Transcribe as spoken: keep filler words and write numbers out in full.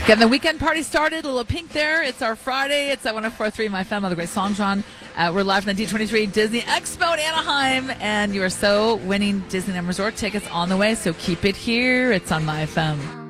Getting the weekend party started. A little pink there. It's our Friday. It's at one oh four point three My Fam. All the great songs on. Uh, we're live from the D twenty-three Disney Expo in Anaheim, and you are so winning Disneyland Resort tickets on the way. So keep it here. It's on My Fam.